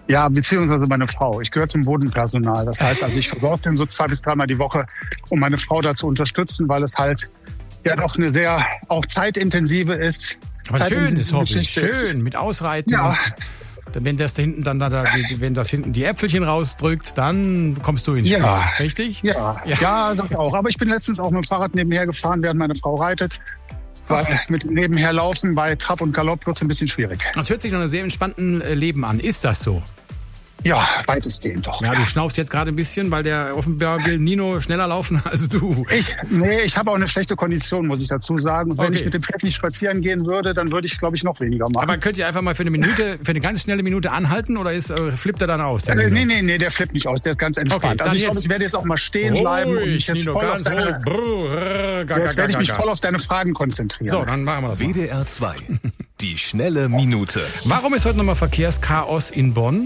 Ja, beziehungsweise meine Frau. Ich gehöre zum Bodenpersonal. Das heißt also, ich versorge den so 2 bis 3 Mal die Woche, um meine Frau da zu unterstützen, weil es halt ja doch eine sehr auch zeitintensive ist. Aber schön ist Hobby, schön, mit Ausreiten. Ja. Wenn das da hinten wenn das hinten die Äpfelchen rausdrückt, dann kommst du ins Spiel, richtig? Ja, das auch. Aber ich bin letztens auch mit dem Fahrrad nebenher gefahren, während meine Frau reitet. Weil mit dem Nebenherlaufen bei Trab und Galopp wird es ein bisschen schwierig. Das hört sich nach einem sehr entspannten Leben an. Ist das so? Ja, weitestgehend doch. Ja, du schnaufst jetzt gerade ein bisschen, weil der offenbar will Nino schneller laufen als du. Ich habe auch eine schlechte Kondition, muss ich dazu sagen. Und wenn ich mit dem Pferd nicht spazieren gehen würde, dann würde ich, glaube ich, noch weniger machen. Aber könnt ihr einfach mal für eine ganz schnelle Minute anhalten oder flippt er dann aus? Nee, der flippt nicht aus, der ist ganz entspannt. Okay, also ich glaube, ich werde jetzt auch mal stehen bleiben und mich jetzt werde ich mich voll auf deine Fragen konzentrieren. So, dann machen wir das mal. WDR 2, die schnelle Minute. Warum ist heute nochmal Verkehrschaos in Bonn?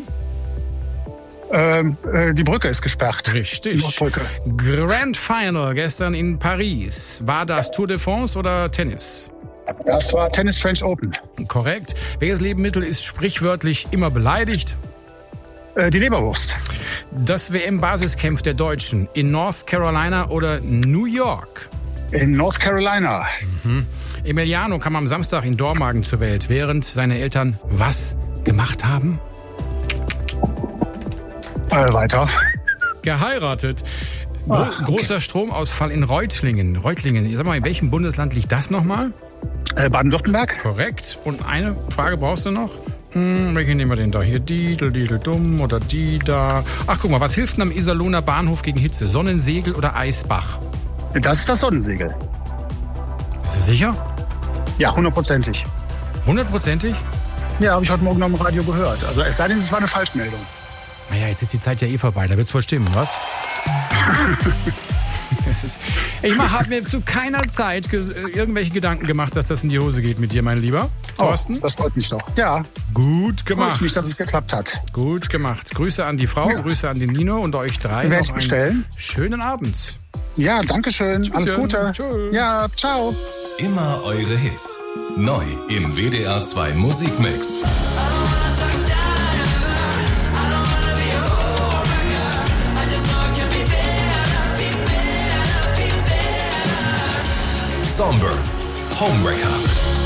Die Brücke ist gesperrt. Richtig. Grand Final gestern in Paris. War das Tour de France oder Tennis? Das war Tennis French Open. Korrekt. Welches Lebensmittel ist sprichwörtlich immer beleidigt? Die Leberwurst. Das WM-Basiscamp der Deutschen in North Carolina oder New York? In North Carolina. Emiliano kam am Samstag in Dormagen zur Welt, während seine Eltern was gemacht haben? Weiter. Geheiratet. Großer Stromausfall in Reutlingen. Sag mal, in welchem Bundesland liegt das nochmal? Baden-Württemberg. Korrekt. Und eine Frage brauchst du noch? Welche nehmen wir denn da? Hier Didel dumm oder die da. Ach, guck mal, was hilft denn am Iserlohner Bahnhof gegen Hitze? Sonnensegel oder Eisbach? Das ist das Sonnensegel. Bist du sicher? Ja, 100%. 100%? Ja, habe ich heute Morgen noch im Radio gehört. Also es sei denn, es war eine Falschmeldung. Naja, jetzt ist die Zeit ja eh vorbei, da wird's wohl stimmen, was? Ich habe mir zu keiner Zeit irgendwelche Gedanken gemacht, dass das in die Hose geht mit dir, mein Lieber. Thorsten? Das freut mich doch. Ja. Gut gemacht. Freut mich, dass es geklappt hat. Gut gemacht. Grüße an die Frau, Grüße an den Nino und euch drei. Werde ich bestellen. Schönen Abend. Ja, danke schön. Tschüsschen. Alles Gute. Tschüss. Ja, ciao. Immer eure Hits. Neu im WDR 2 Musikmix. Somber, Homewrecker.